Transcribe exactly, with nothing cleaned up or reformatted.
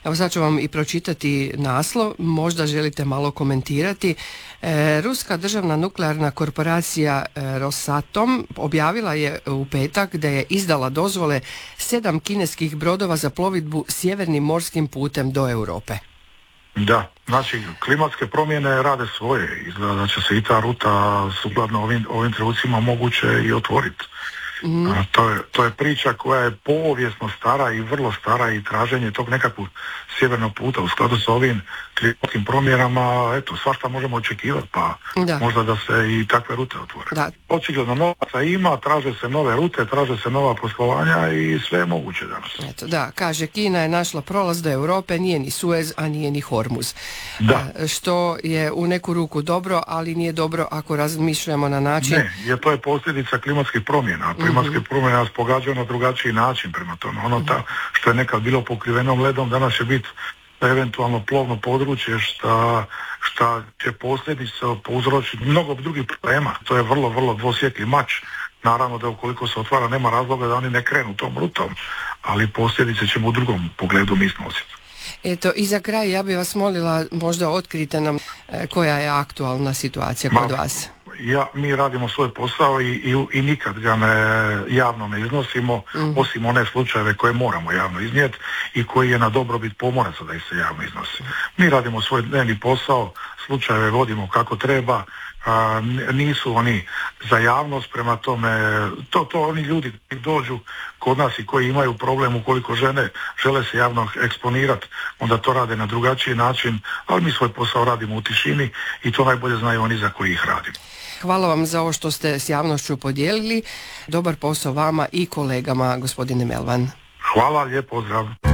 Evo sad ću vam i pročitati naslov, možda želite malo komentirati. E, Ruska državna nuklearna korporacija e, Rosatom objavila je u petak da je izdala dozvole sedam kineskih brodova za plovidbu sjevernim morskim putem do Europe. Da, znači klimatske promjene rade svoje. Izgleda da će se i ta ruta sukladno ovim, ovim trenucima moguće i otvoriti. Mm. A, to, je, to je priča koja je povijesno stara i vrlo stara i traženje tog nekakvog sjevernog puta u skladu sa ovim klimatskim promjenama, eto, svašta možemo očekivati, pa da. Možda da se i takve rute otvore. Da. Očigledno novaca ima, traže se nove rute, traže se nova poslovanja i sve je moguće danas. Eto, da, kaže, Kina je našla prolaz do Europe, nije ni Suez, a nije ni Hormuz. Da. A, što je u neku ruku dobro, ali nije dobro ako razmišljamo na način... Ne, jer to je posljedica klimatskih promjena. Klimatske mm-hmm. promjene nas pogađaju na drugačiji način prema tome. Ono ta, što je nekad bilo pokrivenom ledom, danas će biti eventualno plovno područje šta, šta će posljedice prouzročiti mnogo drugih problema. To je vrlo, vrlo dvosjekli mač. Naravno da ukoliko se otvara nema razloga da oni ne krenu tom rutom, ali posljedice ćemo u drugom pogledu mi snositi. Eto, i za kraj ja bih vas molila, možda otkrite nam e, koja je aktualna situacija kod Ma, vas. Ja, mi radimo svoj posao i, i, i nikad ga ne, javno ne iznosimo, mm. osim one slučajeve koje moramo javno iznijeti i koji je na dobrobit pomoraca da ih se javno iznosi. Mi radimo svoj dnevni posao, slučajeve vodimo kako treba, a, nisu oni za javnost, prema tome to, to oni ljudi koji dođu kod nas i koji imaju problem ukoliko žene žele se javno eksponirati, onda to rade na drugačiji način, ali mi svoj posao radimo u tišini i to najbolje znaju oni za koji ih radimo. Hvala vam za ovo što ste s javnošću podijelili. Dobar posao vama i kolegama, gospodine Melvan. Hvala, lijep pozdrav.